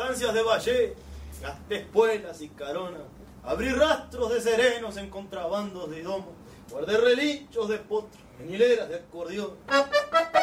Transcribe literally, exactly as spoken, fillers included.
estancias de valle, gasté espuelas y caronas, abrí rastros de serenos en contrabandos de domo, guardé relinchos de potro en hileras de acordeón.